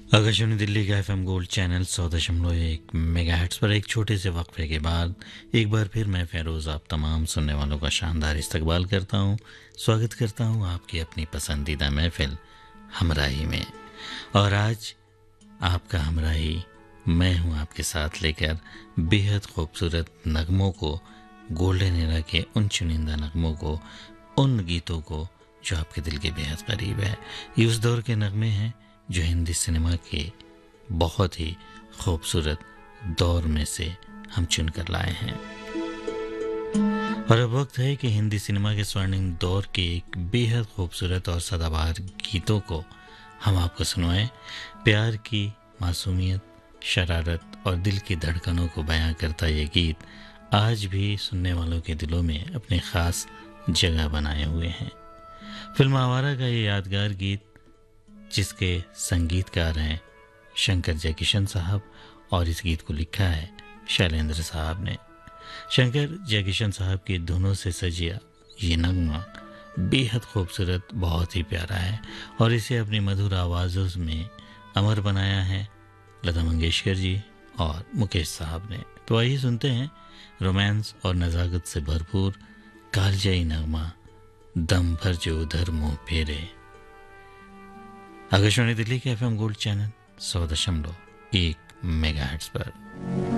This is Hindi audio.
आकाशवाणी दिल्ली का एफएम गोल्ड चैनल 100.1 मेगाहर्ट्ज पर एक छोटे से वक्फे के बाद एक बार फिर मैं फेरोज़ आप तमाम सुनने वालों का शानदार इस्तकबाल करता हूँ। स्वागत करता हूँ आपकी अपनी पसंदीदा महफिल हमराही में। और आज आपका हमराही मैं हूँ आपके साथ लेकर बेहद खूबसूरत नगमों को, गोल्डन एरा के उन चुनिंदा नगमों को, उन गीतों को जो आपके दिल के बेहद करीब है। ये उस दौर के नगमे हैं जो हिंदी सिनेमा के बहुत ही खूबसूरत दौर में से हम चुनकर लाए हैं। और अब वक्त है कि हिंदी सिनेमा के स्वर्णिम दौर के एक बेहद खूबसूरत और सदाबहार गीतों को हम आपको सुनवाएं। प्यार की मासूमियत, शरारत और दिल की धड़कनों को बयां करता ये गीत आज भी सुनने वालों के दिलों में अपनी ख़ास जगह बनाए हुए हैं। फिल्म आवारा का ये यादगार गीत जिसके संगीतकार हैं शंकर जयकिशन साहब और इस गीत को लिखा है शैलेंद्र साहब ने। शंकर जयकिशन साहब की धुनों से सजिया ये नगमा बेहद खूबसूरत, बहुत ही प्यारा है और इसे अपनी मधुर आवाज़ों में अमर बनाया है लता मंगेशकर जी और मुकेश साहब ने। तो आइए सुनते हैं रोमांस और नज़ाकत से भरपूर कालजाई नगमा दम भर जो उधर मुँह फेरे। आकाशवाणी दिल्ली के एफएम गोल्ड चैनल 100.1 मेगाहर्ट्ज पर।